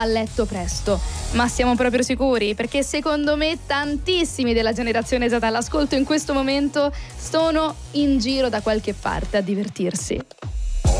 a letto presto. Ma siamo proprio sicuri? Perché secondo me tantissimi della generazione Z all'ascolto in questo momento sono in giro da qualche parte a divertirsi.